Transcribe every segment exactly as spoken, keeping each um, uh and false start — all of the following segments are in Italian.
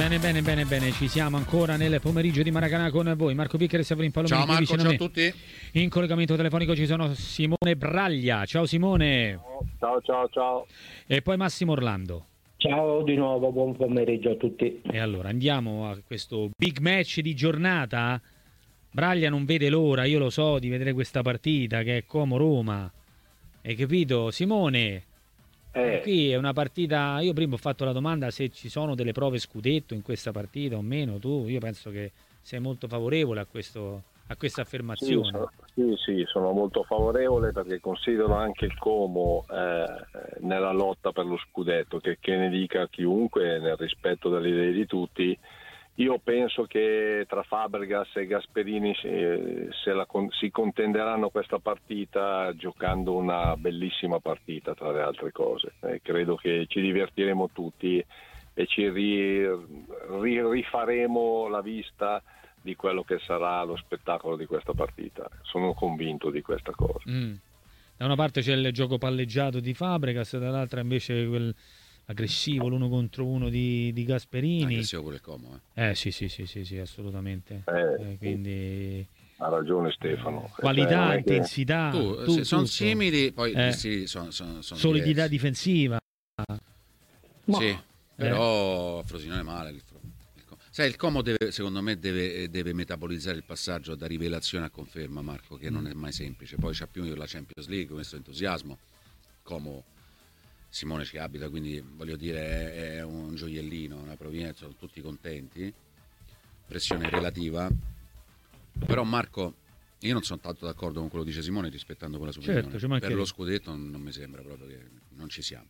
Bene, bene, bene, bene, ci siamo ancora nel pomeriggio di Maracanã con voi. Marco Piccheri e Severino Palomini. Ciao Marco, ciao a tutti. In collegamento telefonico ci sono Simone Braglia. Ciao Simone. Ciao, ciao, ciao. E poi Massimo Orlando. Ciao di nuovo, buon pomeriggio a tutti. E allora andiamo a questo big match di giornata. Braglia non vede l'ora, io lo so, di vedere questa partita che è Como-Roma. Hai capito, Simone? Eh. Qui è una partita, io prima ho fatto la domanda se ci sono delle prove scudetto in questa partita o meno, tu, io penso che sei molto favorevole a, questo, a questa affermazione. Sì, sono, sì, sì, sono molto favorevole perché considero anche il Como eh, nella lotta per lo scudetto, che, che ne dica chiunque, nel rispetto delle idee di tutti. Io penso che tra Fabregas e Gasperini se, se la, si contenderanno questa partita giocando una bellissima partita, tra le altre cose. Eh, credo che ci divertiremo tutti e ci ri, ri, rifaremo la vista di quello che sarà lo spettacolo di questa partita. Sono convinto di questa cosa. Mm. Da una parte c'è il gioco palleggiato di Fabregas, dall'altra invece quel aggressivo l'uno contro uno di, di Gasperini. Aggressivo pure il Como, eh. Eh sì sì sì sì, sì assolutamente. Eh, eh, quindi ha ragione Stefano. Qualità, cioè, intensità, tu, tu, sono tutto. simili, poi eh, sì, sono, sono, sono solidità diversi. difensiva. Ma, sì, però eh. Frosinone male. Il, il, sai, il Como deve, secondo me deve, deve metabolizzare il passaggio da rivelazione a conferma, Marco, che mm. non è mai semplice. Poi c'ha più la Champions League, questo entusiasmo. Como Simone ci abita, quindi voglio dire è, è un gioiellino, una provenienza, sono tutti contenti, pressione relativa, però Marco io non sono tanto d'accordo con quello che dice Simone, rispettando quella sua certo, opinione, per lo scudetto non, non mi sembra proprio che non ci siamo,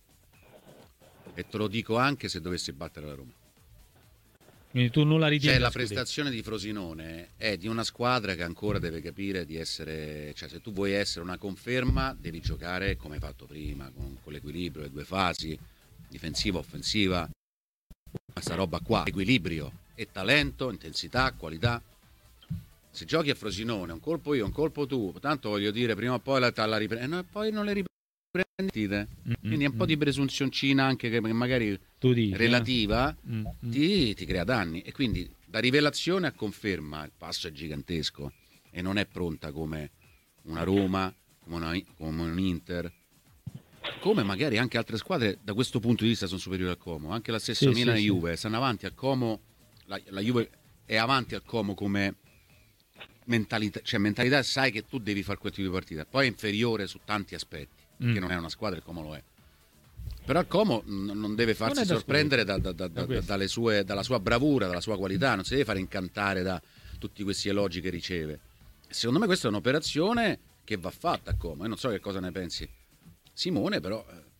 e te lo dico anche se dovesse battere la Roma. Quindi tu non la ritieni? Cioè la prestazione di Frosinone è di una squadra che ancora deve capire di essere, cioè se tu vuoi essere una conferma devi giocare come hai fatto prima, con, con l'equilibrio, le due fasi, difensiva, offensiva, questa roba qua, equilibrio e talento, intensità, qualità. Se giochi a Frosinone, un colpo io, un colpo tu, tanto voglio dire prima o poi la, la riprendi, no, e poi non le riprendi. Quindi è un po' di presunzioncina anche che magari tu dici, relativa eh? mm-hmm. ti, ti crea danni, e quindi da rivelazione a conferma il passo è gigantesco e non è pronta come una Roma, come, una, come un Inter, come magari anche altre squadre da questo punto di vista sono superiori al Como, anche la stessa sì, Milan sì, e Juve sì. stanno avanti al Como, la, la Juve è avanti al Como come mentalità, cioè mentalità, sai che tu devi fare quel tipo di partita, poi è inferiore su tanti aspetti, perché mm. non è una squadra, il Como lo è, però il Como non deve farsi non sorprendere da, da, da, da, dalle sue, dalla sua bravura, dalla sua qualità, non si deve fare incantare da tutti questi elogi che riceve. Secondo me questa è un'operazione che va fatta a Como, io non so che cosa ne pensi Simone, però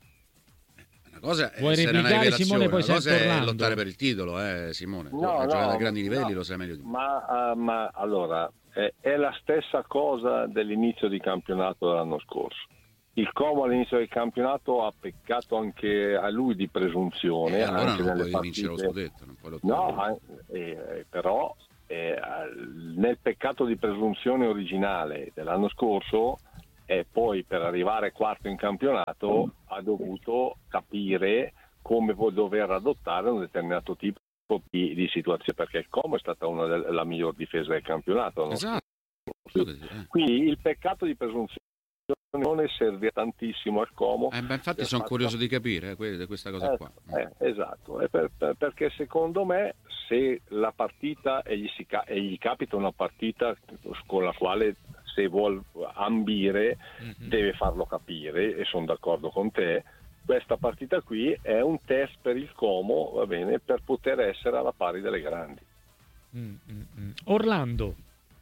una cosa è Vuoi essere una rivelazione, Simone, poi una cosa è Orlando. Lottare per il titolo, eh Simone, no, tu hai no, giocato a grandi livelli, no, lo sai meglio di me. Ma, uh, ma allora è, è la stessa cosa dell'inizio di campionato dell'anno scorso. Il Como all'inizio del campionato ha peccato anche a lui di presunzione. Eh, allora anche non nelle puoi partite. vincere lo scudetto, non puoi lottare. No, eh, però eh, nel peccato di presunzione originale dell'anno scorso, e poi per arrivare quarto in campionato ha dovuto capire come può dover adottare un determinato tipo di, di situazione, perché il Como è stata una della miglior difesa del campionato. Esatto. Quindi il peccato di presunzione serve tantissimo al Como. Eh, beh, infatti sono fatto... curioso di capire eh, questa cosa eh, qua. Eh, esatto, eh, per, per, perché secondo me se la partita e gli, si, e gli capita una partita con la quale se vuol ambire mm-hmm. deve farlo capire, e sono d'accordo con te, questa partita qui è un test per il Como, va bene, per poter essere alla pari delle grandi. Mm-hmm. Orlando.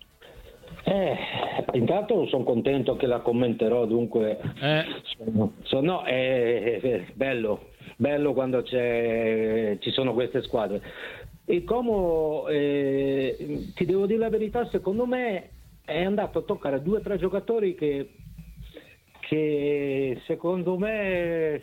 Eh, intanto sono contento che la commenterò, dunque eh. sono, sono, è, è bello, bello quando c'è, ci sono queste squadre. Il Como, eh, ti devo dire la verità, secondo me è andato a toccare due o tre giocatori che, che secondo me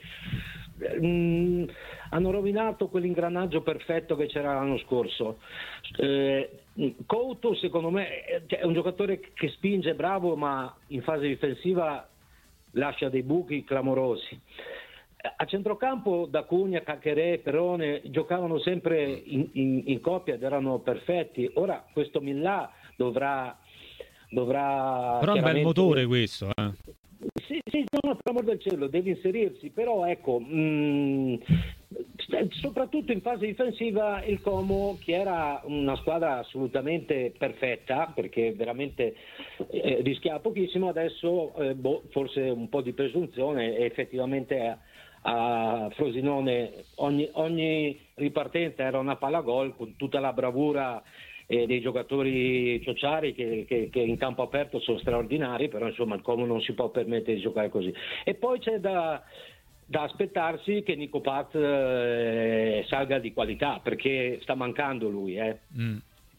mh, hanno rovinato quell'ingranaggio perfetto che c'era l'anno scorso. Eh, Couto secondo me è un giocatore che spinge, bravo, ma in fase difensiva lascia dei buchi clamorosi. a centrocampo da Cugna, Caccherè, Perone giocavano sempre in, in, in coppia ed erano perfetti. Ora questo Millà dovrà dovrà però è un bel motore questo, eh. Sì, sì, no, per amor del cielo, deve inserirsi, però ecco, mh, soprattutto in fase difensiva il Como, che era una squadra assolutamente perfetta, perché veramente eh, rischiava pochissimo, adesso eh, boh, forse un po' di presunzione, e effettivamente a, a Frosinone ogni, ogni ripartenza era una palla gol con tutta la bravura e dei giocatori Ciociari che, che, che in campo aperto sono straordinari, però insomma il Como non si può permettere di giocare così. E poi c'è da, da aspettarsi che Nico Paz eh, salga di qualità, perché sta mancando lui. Eh. Mm.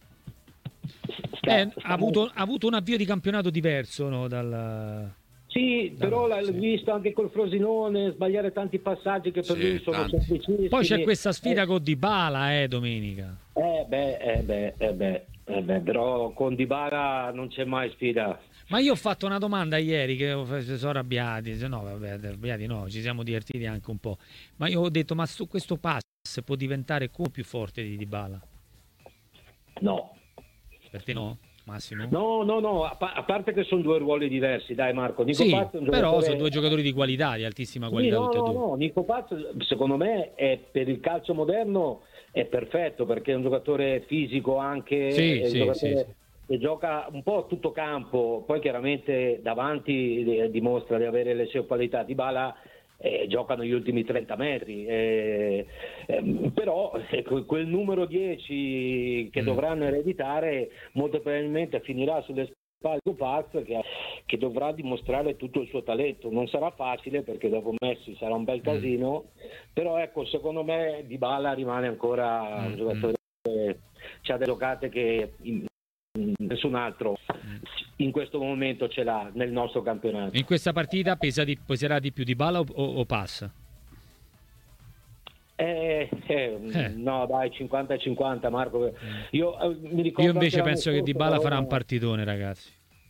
Sta, eh, sta ha, avuto, ha avuto un avvio di campionato diverso, no, dal... Sì, da, però l'ho sì. visto anche col Frosinone sbagliare tanti passaggi che per Sì, lui sono tanti. semplicissimi. Poi c'è questa sfida eh, con Dybala, eh, domenica. Eh beh, eh beh, eh beh, eh beh, però con Dybala non c'è mai sfida. Ma io ho fatto una domanda ieri che si sono arrabbiati, se no vabbè, arrabbiati no, ci siamo divertiti anche un po'. Ma io ho detto, ma su questo pass può diventare come più forte di Dybala? No. Per te no, Massimo? No, no, no, a, pa- a parte che sono due ruoli diversi, dai Marco. Nico Sì, Paz è un però giocatore... sono due giocatori di qualità, di altissima Sì, qualità no, tutti e no, due. no, Nico Paz secondo me è per il calcio moderno è perfetto, perché è un giocatore fisico anche, Sì, è un sì, giocatore sì, sì. che gioca un po' a tutto campo, poi chiaramente davanti eh, dimostra di avere le sue qualità. Dybala eh, giocano gli ultimi trenta metri, eh, eh, però ecco, quel numero dieci che Mm. dovranno ereditare molto probabilmente finirà sulle spalle di Paz, che, che dovrà dimostrare tutto il suo talento. Non sarà facile perché dopo Messi sarà un bel casino, però ecco, secondo me Dybala rimane ancora un Mm, giocatore che ha delle giocate che in- nessun altro in questo momento ce l'ha nel nostro campionato. In questa partita pesa di, peserà di più Dybala o, o, o Pass? Eh, eh, Eh. No, dai, cinquanta e cinquanta, Marco. Io, eh, mi ricordo Io invece anche l'anno penso che scorso, Dybala però, farà un partitone, ragazzi.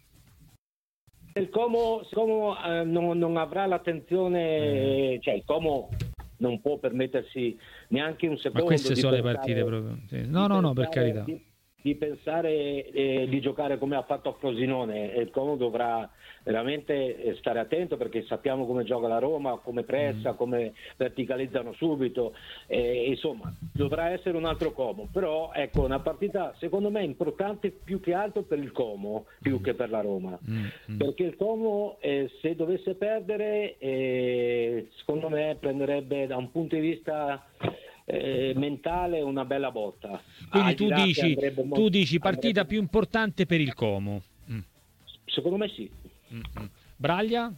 Il Como, il Como eh, non, non avrà l'attenzione, cioè il Como non può permettersi neanche un secondo. Ma queste di sono le pensare- partite proprio. Sì. No, di no, no, per pensare- carità. Di, di pensare eh, di giocare come ha fatto a Frosinone. E il Como dovrà veramente eh, stare attento, perché sappiamo come gioca la Roma, come pressa, Mm. come verticalizzano subito. Eh, insomma, dovrà essere un altro Como. Però ecco, una partita secondo me importante più che altro per il Como, più che per la Roma. Mm, mm. Perché il Como, eh, se dovesse perdere, eh, secondo me prenderebbe da un punto di vista eh, mentale una bella botta. Quindi Al tu di là che dici, andrebbe mo- tu dici partita andrebbe- più importante per il Como. Mm, Secondo me sì. mm, mm. Braglia?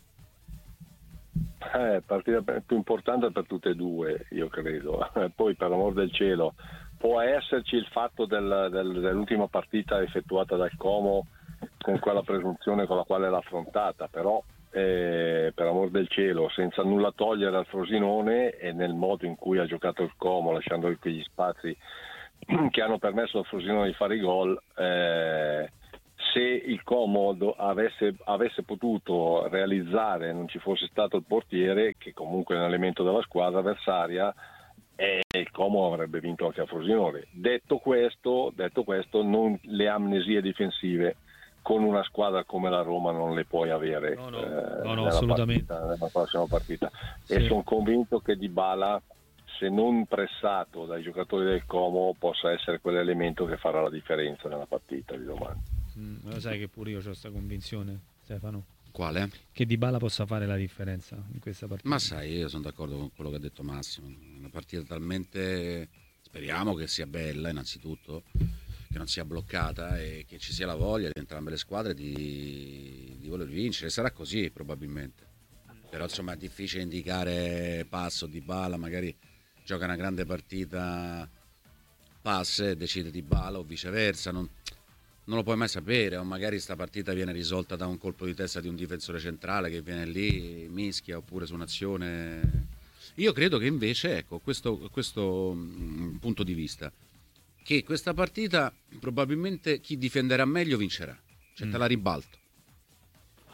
Eh, partita più importante per tutte e due, io credo. Poi, per l'amor del cielo, può esserci il fatto del- del- dell'ultima partita effettuata dal Como con quella presunzione con la quale l'ha affrontata, però eh, per amor del cielo, senza nulla togliere al Frosinone e nel modo in cui ha giocato il Como, lasciando quegli spazi che hanno permesso al Frosinone di fare i gol, eh, se il Como do- avesse, avesse potuto realizzare, non ci fosse stato il portiere, che comunque è un elemento della squadra avversaria, e il Como avrebbe vinto anche a Frosinone. Detto questo, detto questo, non, le amnesie difensive con una squadra come la Roma non le puoi avere No, no, eh, no, no, nella, assolutamente. partita, nella prossima partita. Sì. E sono convinto che Dybala, se non pressato dai giocatori del Como, possa essere quell'elemento che farà la differenza nella partita di domani. Mm, lo sai che pure io ho questa convinzione, Stefano, Quale? che Dybala possa fare la differenza in questa partita. Ma sai, io sono d'accordo con quello che ha detto Massimo. Una partita talmente, speriamo che sia bella innanzitutto, che non sia bloccata e che ci sia la voglia di entrambe le squadre di, di voler vincere. Sarà così probabilmente, però insomma è difficile indicare passo di Dybala, magari gioca una grande partita Pass e decide Dybala o viceversa, non, non lo puoi mai sapere, o magari sta partita viene risolta da un colpo di testa di un difensore centrale che viene lì, mischia, oppure su un'azione. Io credo che invece, ecco, questo, questo mh, punto di vista, che questa partita probabilmente chi difenderà meglio vincerà, cioè te la ribalto.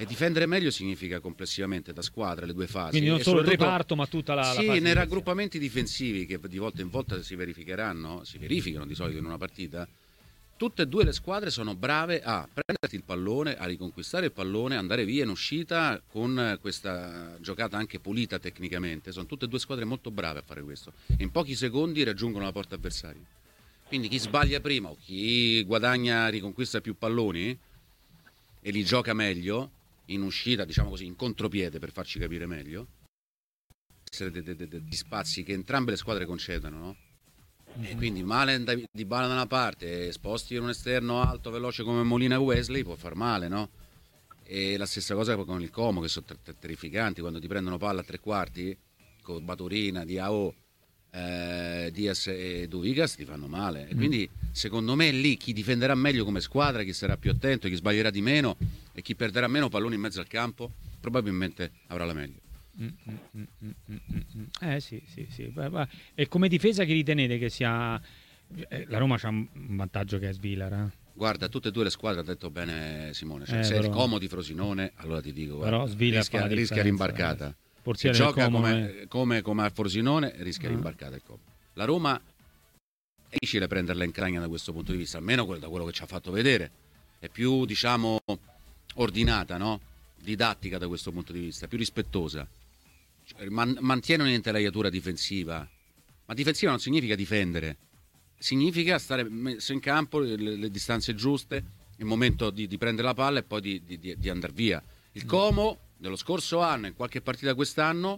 E difendere meglio significa complessivamente da squadra le due fasi. Quindi non e solo il soprattutto- reparto, ma tutta la, la Sì, fase nei di raggruppamenti difensivi che di volta in volta si verificheranno, si verificano di solito in una partita, tutte e due le squadre sono brave a prenderti il pallone, a riconquistare il pallone, andare via in uscita con questa giocata anche pulita tecnicamente. Sono tutte e due squadre molto brave a fare questo. In pochi secondi raggiungono la porta avversaria. Quindi chi sbaglia prima o chi guadagna, riconquista più palloni e li gioca meglio, in uscita, diciamo così, in contropiede per farci capire meglio, essere degli spazi che entrambe le squadre concedono, no? E quindi Malen da- di balla da una parte e sposti in un esterno alto veloce come Molina Wesley può far male, no? E la stessa cosa con il Como, che sono ter- ter- terrificanti quando ti prendono palla a tre quarti con Baturina, Diao, eh, Diaz e Duvigas, ti fanno male. E quindi secondo me lì chi difenderà meglio come squadra, chi sarà più attento, chi sbaglierà di meno e chi perderà meno palloni in mezzo al campo probabilmente avrà la meglio. Mm, mm, mm, mm, mm, mm. Eh sì, sì, sì. Beh, beh. E come difesa che ritenete che sia... eh, La Roma c'ha un vantaggio che è Svilar, eh? Guarda, tutte e due le squadre, ha detto bene Simone, cioè, Eh, se però- è il Como di Frosinone, allora ti dico, Però guarda, Svilar fa rischia, la rischia differenza, rimbarcata. eh. Se Portiere del gioca Como come, come, come a Frosinone, rischia Ah. rimbarcata il Como. La Roma è difficile prenderla in cragna da questo punto di vista, almeno da quello che ci ha fatto vedere. È più, diciamo, ordinata, no? Didattica da questo punto di vista, più rispettosa. Cioè, man- mantiene un'intelaiatura difensiva, ma difensiva non significa difendere, significa stare messo in campo, le, le distanze giuste, il momento di, di prendere la palla e poi di, di, di andare via. Il Como dello scorso anno, in qualche partita quest'anno,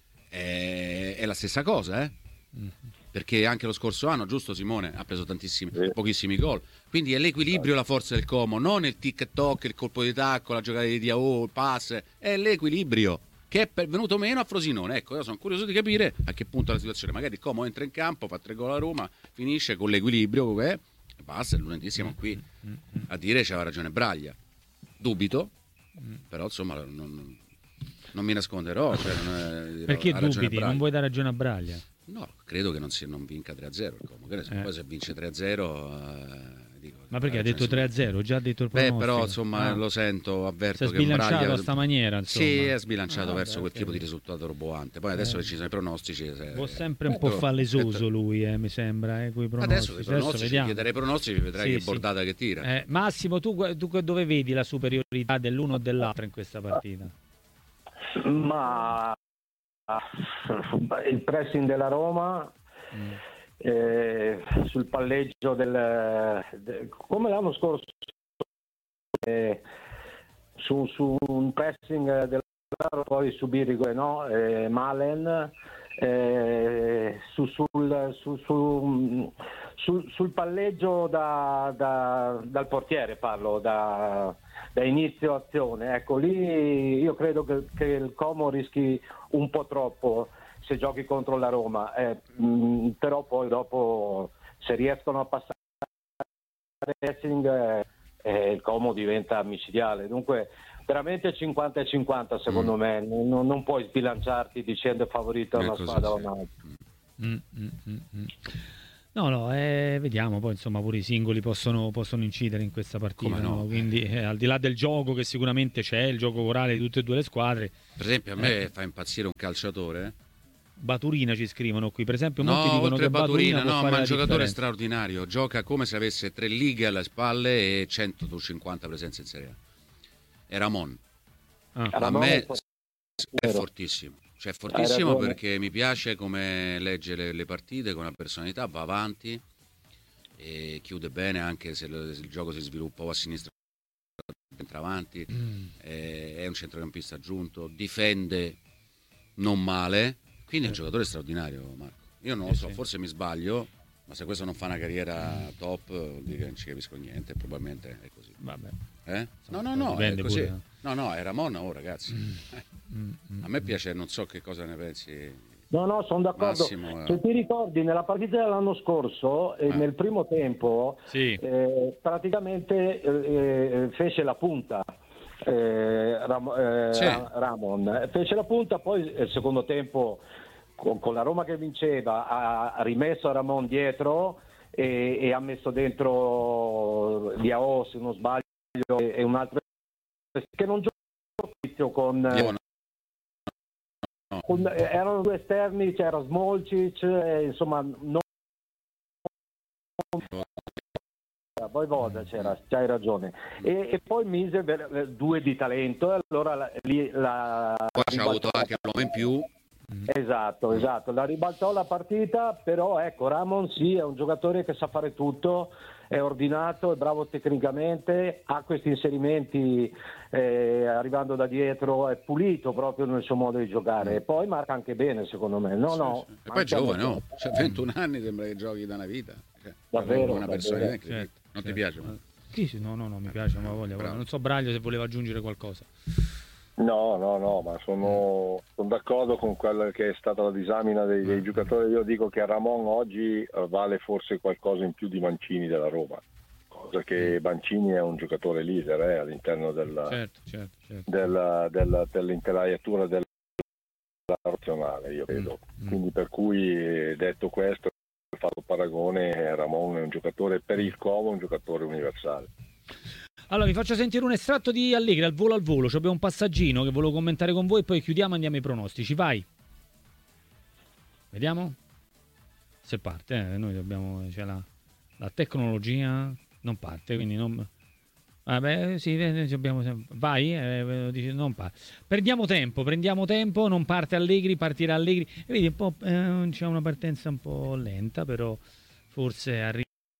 è, è la stessa cosa, eh? Perché anche lo scorso anno, giusto Simone, ha preso tantissimi, Sì. pochissimi gol. Quindi è l'equilibrio la forza del Como, non il tic-toc, il colpo di tacco, la giocata di Diao, il pass, è l'equilibrio che è per- venuto meno a Frosinone. Ecco, io sono curioso di capire a che punto è la situazione. Magari il Como entra in campo, fa tre gol a Roma, finisce con l'equilibrio che è, e basta, e lunedì siamo qui a dire c'aveva ragione Braglia. Dubito, però insomma non, non mi nasconderò. Cioè, non è- dirò, Perché ha ragione dubiti? Braglia. Non vuoi dare ragione a Braglia? No, credo che non, si, non vinca tre a zero il Como. Che ne so, Eh. poi se vince tre a zero... eh, dico, Ma perché ha ragione detto tre a Simone. zero? Già ha detto il Beh, pronostico. però insomma Ah. lo sento, avverto Si è che un sbilanciato Braglia... a sta maniera, insomma. Sì, è sbilanciato Ah, verso vabbè, quel ok. tipo di risultato roboante. Poi adesso Eh. che ci sono i pronostici... se- Può sempre un eh, po' però- fallesoso eh, lui, eh, mi sembra, eh, coi pronostici. Adesso i pronostici, vediamo. chiederei i pronostici, vedrai Sì, che sì. bordata che tira. Eh, Massimo, tu, tu dove vedi la superiorità dell'uno o dell'altro in questa partita? Ma il pressing della Roma Mm. eh, sul palleggio del, de- come l'anno scorso eh, su, su un pressing della Roma, poi subire i gol, no? eh, Malen eh, su, sul, su, su, sul, sul palleggio da, da- dal portiere, parlo da, da inizio azione, ecco lì io credo che, che il Como rischi un po' troppo se giochi contro la Roma, eh, mh, però poi dopo se riescono a passare il pressing eh, eh, il Como diventa micidiale, dunque veramente cinquanta e cinquanta secondo Mm. me, non, non puoi sbilanciarti dicendo è favorita È una così, squadra o sì. un'altra. Mm, mm, mm, mm. No, no, eh, vediamo, poi insomma pure i singoli possono, possono incidere in questa partita, Come no? no? Quindi eh, al di là del gioco che sicuramente c'è, il gioco corale di tutte e due le squadre, Per esempio a Eh. me fa impazzire un calciatore. Baturina ci scrivono qui, per esempio molti No, dicono oltre che Baturina, Baturina può no, fare ma è la un giocatore differenza. straordinario. Gioca come se avesse tre lighe alle spalle e centocinquanta presenze in Serie A. È Ramon. Ah. A Ramon me è è fortissimo, cioè è fortissimo ragione. perché mi piace come legge le, le partite con una personalità, va avanti e chiude bene anche se il, se il gioco si sviluppa o a sinistra o entra avanti, Mm. è, è un centrocampista aggiunto, difende non male, quindi è un giocatore straordinario, Marco. Io non lo Eh, so, sì. forse mi sbaglio, ma se questo non fa una carriera top vuol dire che non ci capisco niente, probabilmente è così. Vabbè. Eh? No, Insomma, no, no, è dipende così. pure, No, no, è Ramon, oh ragazzi. Mm, mm, A me piace, non so che cosa ne pensi. No, no, sono d'accordo. Massimo, eh. Se ti ricordi, nella partita dell'anno scorso, eh, Eh. nel primo tempo, Sì. eh, praticamente eh, eh, fece la punta. eh, Ram- eh, Sì. Ra- Ramon fece la punta, poi il secondo tempo con, con la Roma che vinceva ha, ha rimesso Ramon dietro e, e ha messo dentro Diao, se non sbaglio, e, e un altro che non gioca con, Io no. con erano due esterni, c'era Smolcic, eh, insomma non Voivoda c'era, c'hai ragione, e, e poi mise per, due di talento, e allora la, lì la Poi c'ha avuto anche l'uomo in più. esatto, esatto, la ribaltò la partita, però ecco, Ramon sì, è un giocatore che sa fare tutto, è ordinato, è bravo tecnicamente, ha questi inserimenti eh, arrivando da dietro, è pulito proprio nel suo modo di giocare, e poi marca anche bene secondo me. No, Sì, no, sì. E poi è giovane, no? Cioè, ventuno anni sembra che giochi da una vita. Cioè, Davvero, una persona davvero. incredibile. Certo, Non certo. ti piace? Ma? Sì, sì, no, no, no, mi piace, ma voglia, voglia. Non so Braglio se voleva aggiungere qualcosa. No, no, no, ma sono, sono d'accordo con quella che è stata la disamina dei, dei giocatori. Io dico che Ramon oggi eh, vale forse qualcosa in più di Mancini della Roma, cosa che Mancini è un giocatore leader eh, all'interno della, Certo, certo, certo. della, della, dell'intelaiatura della nazionale, io credo. Mm, mm. Quindi per cui, detto questo, ho fatto paragone, Ramon è un giocatore per il Como, un giocatore universale. Allora, vi faccio sentire un estratto di Allegri al volo al volo. C'abbiamo un passaggino che volevo commentare con voi, poi chiudiamo e andiamo ai pronostici. Vai. Vediamo se parte. Eh. Noi dobbiamo. C'è la, la tecnologia. Non parte, quindi non. Vabbè, sì, abbiamo sempre... vai, eh, dice, non parte. Prendiamo tempo, prendiamo tempo, non parte Allegri, partirà Allegri. E vedi, un po', eh, c'è una partenza un po' lenta, però forse arriva.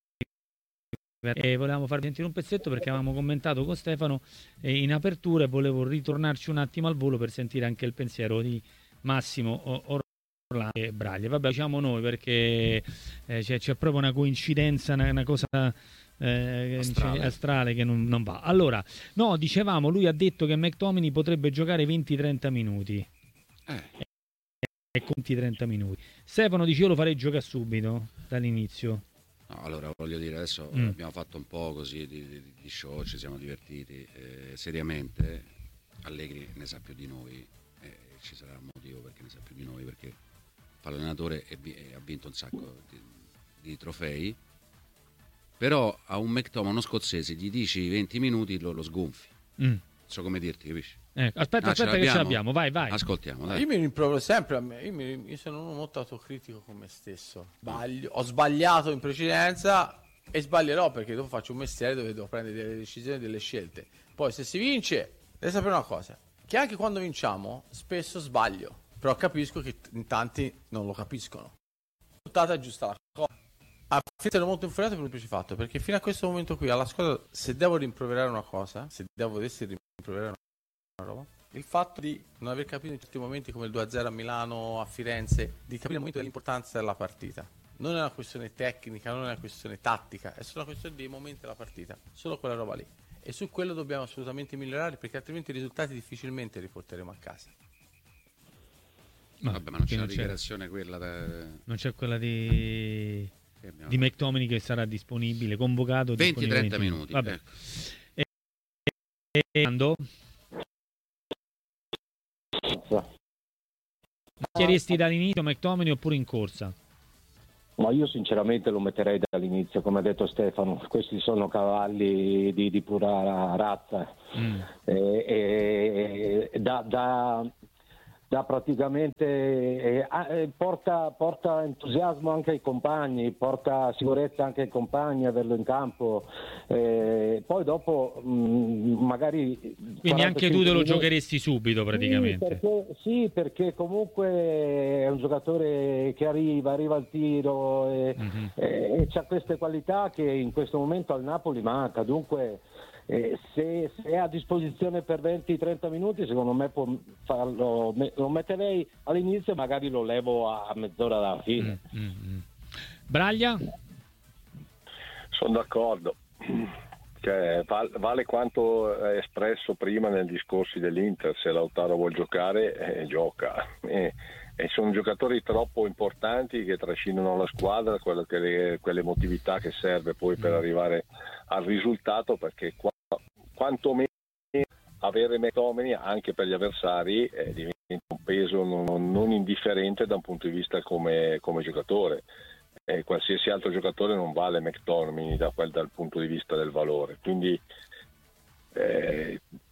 E volevamo farvi sentire un pezzetto perché avevamo commentato con Stefano eh, in apertura, e volevo ritornarci un attimo al volo per sentire anche il pensiero di Massimo Orlando e Braglia. Vabbè, diciamo noi perché eh, c'è, c'è proprio una coincidenza, una, una cosa eh, Astrale. astrale che non, non va. Allora, no, dicevamo, lui ha detto che McTominay potrebbe giocare venti trenta minuti. Eh. E conti trenta minuti. Stefano dice io lo farei giocare subito, dall'inizio. No, allora voglio dire, adesso Mm. abbiamo fatto un po' così di, di, di show, ci siamo divertiti. Eh, seriamente, Allegri ne sa più di noi, e ci sarà un motivo perché ne sa più di noi, perché fa l'allenatore e, vi- e ha vinto un sacco di, di trofei. Però a un McTominay, uno scozzese, gli dici venti minuti, lo, lo sgonfi. Mm. Non so come dirti, capisci? Ecco, aspetta, Ah, ce aspetta che ce l'abbiamo? l'abbiamo, vai, vai. Ascoltiamo, dai. Io mi rimprovero sempre a me, io, mi- io sono uno molto autocritico con me stesso. Sbaglio, ho sbagliato in precedenza e sbaglierò perché dopo faccio un mestiere dove devo prendere delle decisioni, delle scelte. Poi se si vince, devi sapere una cosa, che anche quando vinciamo spesso sbaglio, però capisco che t- in tanti non lo capiscono. La risultato è giusta la cosa. A essere molto infuriato per il semplice fatto, perché fino a questo momento qui alla squadra, se devo rimproverare una cosa, se devo volessi rimproverare una roba, il fatto di non aver capito in certi momenti come il due a zero a Milano, a Firenze, di capire il momento dell'importanza della partita. Non è una questione tecnica, non è una questione tattica, è solo una questione dei momenti della partita, solo quella roba lì. E su quello dobbiamo assolutamente migliorare, perché altrimenti i risultati difficilmente li porteremo a casa. Ma Vabbè, ma non c'è perché la non c'è, dichiarazione quella da... non c'è quella di, che abbiamo di fatto? McTominay che sarà disponibile, convocato venti disponibile trenta minuti. Vabbè. ecco. E Ando, metteresti dall'inizio McTominay oppure in corsa? Ma io sinceramente lo metterei dall'inizio, come ha detto Stefano, questi sono cavalli di, di pura razza. Mm. E, e, da, da, da praticamente eh, eh, porta, porta entusiasmo anche ai compagni, porta sicurezza anche ai compagni averlo in campo, eh, poi dopo mh, magari Quindi anche tu te lo quarantacinque giocheresti subito praticamente. Sì perché, sì, perché comunque è un giocatore che arriva, arriva al tiro e, Mhm. e ha queste qualità che in questo momento al Napoli manca, dunque eh, se, se è a disposizione per venti trenta minuti secondo me può farlo, me- lo metterei all'inizio e magari lo levo a mezz'ora dalla fine. Mm, mm, mm. Braglia? Sono d'accordo. Cioè, val- vale quanto è espresso prima nei discorsi dell'Inter, se Lautaro vuol giocare eh, gioca e, e sono giocatori troppo importanti che trascinano la squadra, quello che le, quell'emotività che serve poi per arrivare al risultato, perché qua, quantomeno avere McTominay anche per gli avversari eh, diventa un peso non, non indifferente da un punto di vista come, come giocatore. Eh, qualsiasi altro giocatore non vale McTominay da quel, dal punto di vista del valore, quindi eh,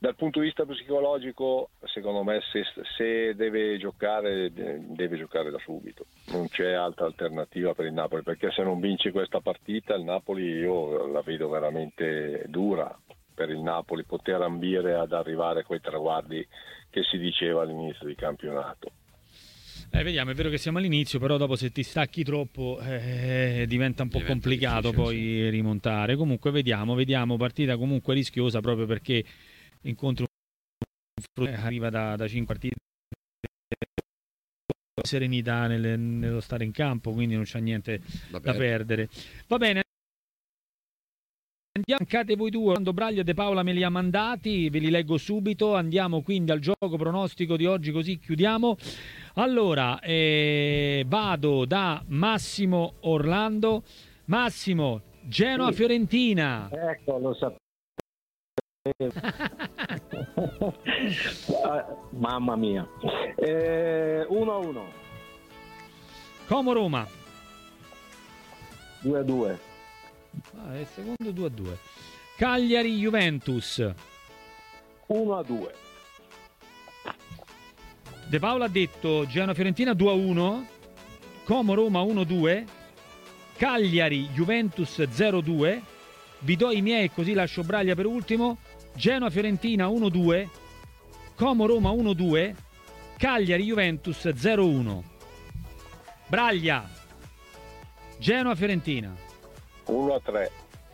Dal punto di vista psicologico, secondo me, se, se deve giocare, deve giocare da subito. Non c'è altra alternativa per il Napoli, perché se non vince questa partita, il Napoli io la vedo veramente dura per il Napoli poter ambire ad arrivare a quei traguardi che si diceva all'inizio di campionato. Eh, vediamo, è vero che siamo all'inizio, però dopo se ti stacchi troppo eh, diventa un po' diventa complicato poi sì. rimontare. Comunque vediamo, vediamo, partita comunque rischiosa proprio perché incontro arriva da, da cinque partite, serenità nel, nello stare in campo, quindi non c'è niente da, da perdere. Va bene, andiamo, mancate voi due, quando Braglia e De Paola me li ha mandati, ve li leggo subito. Andiamo quindi al gioco pronostico di oggi, così chiudiamo. Allora, eh, vado da Massimo Orlando. Massimo, Genoa Fiorentina. Ecco, lo sapevo. Mamma mia. eh, uno a uno. Como Roma due a due. Ah, il secondo due a due. Cagliari Juventus uno a due. De Paola ha detto Genoa Fiorentina due a uno, Como Roma uno a due, Cagliari Juventus zero a due. Vi do i miei così lascio Braglia per ultimo. Genoa Fiorentina uno a due, Como Roma uno a due, Cagliari Juventus zero a uno. Braglia, Genoa Fiorentina uno a tre.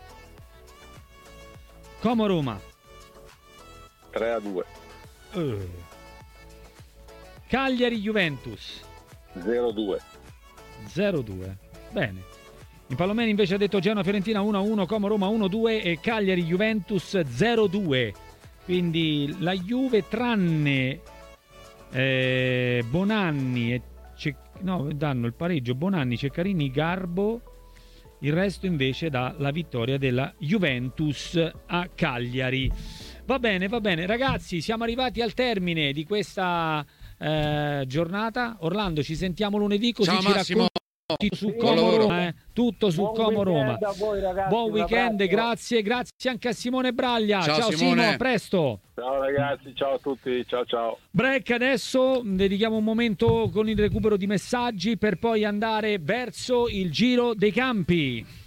Como Roma tre a due. uh. Cagliari Juventus zero a due. zero a due. Bene. In Palomeni invece ha detto Genoa Fiorentina uno a uno, Como Roma uno a due e Cagliari Juventus zero a due. Quindi la Juve tranne eh, Bonanni e Ce- no, danno il pareggio Bonanni, Ceccarini, Garbo. Il resto invece dà la vittoria della Juventus a Cagliari. Va bene, va bene. Ragazzi, siamo arrivati al termine di questa eh, giornata. Orlando, ci sentiamo lunedì così Ciao, ci Massimo. racconti su Como Roma, eh? Tutto su Como Roma. Voi, ragazzi, buon weekend, grazie, grazie anche a Simone Braglia. Ciao, ciao Simone. Simo, a presto. Ciao ragazzi, ciao a tutti, ciao ciao. Break adesso, dedichiamo un momento con il recupero di messaggi per poi andare verso il giro dei campi.